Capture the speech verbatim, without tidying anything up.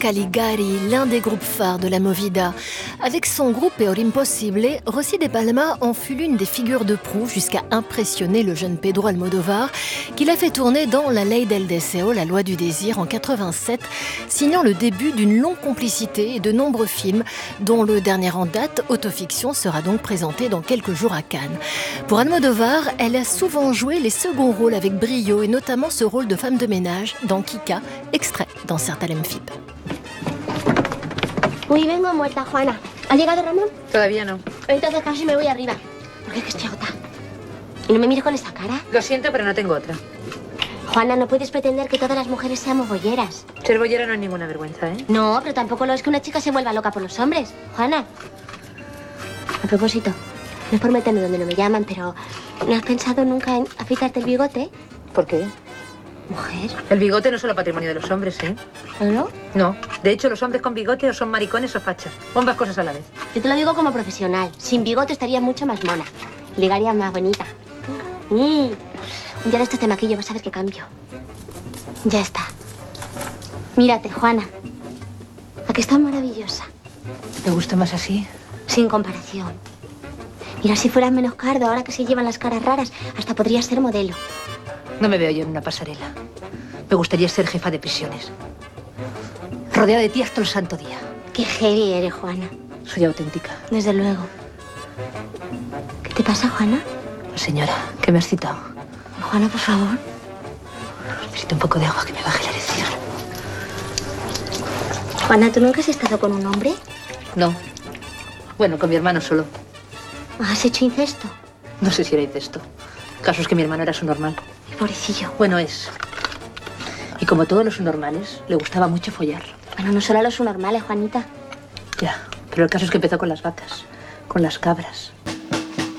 Caligari, l'un des groupes phares de la Movida. Avec son groupe Peor Impossible, Rosy de Palma en fut l'une des figures de proue jusqu'à impressionner le jeune Pedro Almodóvar, qui l'a fait tourner dans La Ley del Deseo, la loi du désir, en quatre-vingt-sept, signant le début d'une longue complicité et de nombreux films, dont le dernier en date, Autofiction, sera donc présenté dans quelques jours à Cannes. Pour Almodóvar, elle a souvent joué les seconds rôles avec brio, et notamment ce rôle de femme de ménage dans Kika, extrait dans Certains Amphib. Uy, vengo muerta, Juana. ¿Ha llegado Ramón? Todavía no. Entonces casi me voy arriba. Porque es que estoy agotada. ¿Y no me mires con esa cara? Lo siento, pero no tengo otra. Juana, no puedes pretender que todas las mujeres seamos bolleras. Ser bollera no es ninguna vergüenza, ¿eh? No, pero tampoco lo es que una chica se vuelva loca por los hombres. Juana. A propósito, no es por meterme donde no me llaman, pero ¿no has pensado nunca en afeitarte el bigote? ¿Por qué? Mujer. El bigote no es solo patrimonio de los hombres, ¿eh? ¿No? No. De hecho, los hombres con bigote o son maricones o fachas. O ambas cosas a la vez. Yo te lo digo como profesional. Sin bigote estarías mucho más mona. Ligarías más bonita. Mm. Un día de estos te maquillo, vas a ver qué cambio. Ya está. Mírate, Juana. ¿A que estás maravillosa? ¿Te gusta más así? Sin comparación. Mira, si fueras menos cardo, ahora que se llevan las caras raras, hasta podrías ser modelo. No me veo yo en una pasarela. Me gustaría ser jefa de prisiones. Rodeada de ti hasta el santo día. Qué heavy eres, Juana. Soy auténtica. Desde luego. ¿Qué te pasa, Juana? Señora, ¿qué me has citado? Juana, por favor. Necesito un poco de agua que me baje la erección. Juana, ¿tú nunca has estado con un hombre? No. Bueno, con mi hermano solo. ¿Has hecho incesto? No sé si era incesto. El caso es que mi hermano era su normal. Pobrecillo. Bueno, es. Y como todos los normales, le gustaba mucho follar. Bueno, no solo a los normales, Juanita. Ya, pero el caso es que empezó con las vacas, con las cabras.